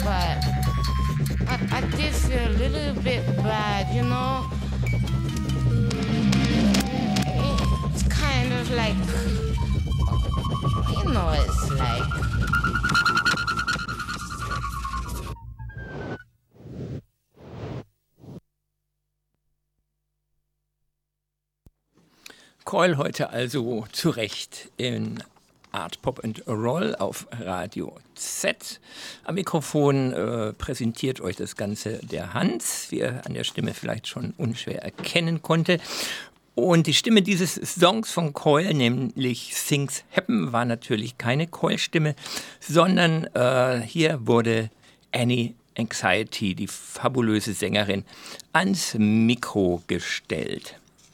but I did feel a little bit bad, you know. It's kind of like, you know, it's like. Coil heute also zu Recht in Art Pop and Roll auf Radio Z. Am Mikrofon präsentiert euch das Ganze der Hans, wie ihr an der Stimme vielleicht schon unschwer erkennen konnte. Und die Stimme dieses Songs von Coil, nämlich Things Happen, war natürlich keine Coil-Stimme, sondern hier wurde Annie Anxiety, die fabulöse Sängerin, ans Mikro gestellt.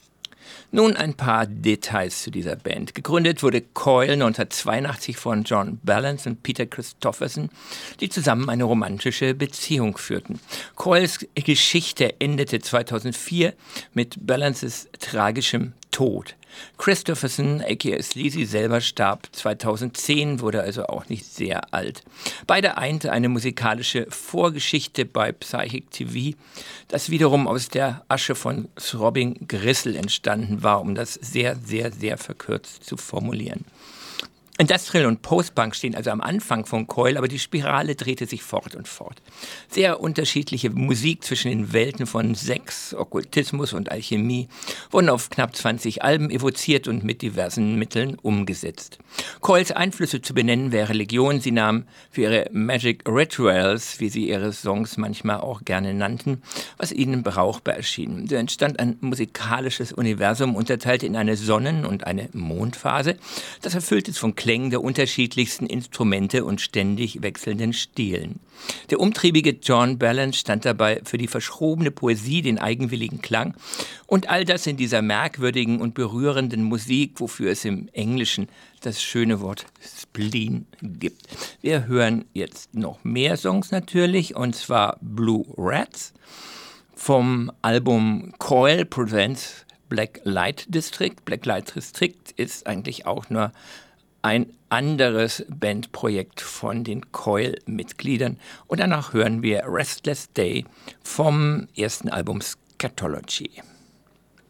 Nun ein paar Details zu dieser Band. Gegründet wurde Coil 1982 von John Balance und Peter Christopherson, die zusammen eine romantische Beziehung führten. Coils Geschichte endete 2004 mit Balances tragischem Tod. Christopherson, a.k.a. Sleazy, selber starb 2010, wurde also auch nicht sehr alt. Beide einte eine musikalische Vorgeschichte bei Psychic TV, das wiederum aus der Asche von Throbbing Gristle entstanden war, um das sehr, sehr, sehr verkürzt zu formulieren. Industrial und Postpunk stehen also am Anfang von Coil, aber die Spirale drehte sich fort und fort. Sehr unterschiedliche Musik zwischen den Welten von Sex, Okkultismus und Alchemie wurden auf knapp 20 Alben evoziert und mit diversen Mitteln umgesetzt. Coils Einflüsse zu benennen wäre Legion. Sie nahm für ihre Magic Rituals, wie sie ihre Songs manchmal auch gerne nannten, was ihnen brauchbar erschien. So entstand ein musikalisches Universum, unterteilt in eine Sonnen- und eine Mondphase, das erfüllt ist von Klängen der unterschiedlichsten Instrumente und ständig wechselnden Stilen. Der umtriebige John Balance stand dabei für die verschrobene Poesie, den eigenwilligen Klang und all das in dieser merkwürdigen und berührenden Musik, wofür es im Englischen das schöne Wort Spleen gibt. Wir hören jetzt noch mehr Songs natürlich, und zwar Blue Rats vom Album Coil Presents Black Light District. Black Light District ist eigentlich auch nur ein anderes Bandprojekt von den Coil-Mitgliedern. Und danach hören wir Restless Day vom ersten Album Scatology.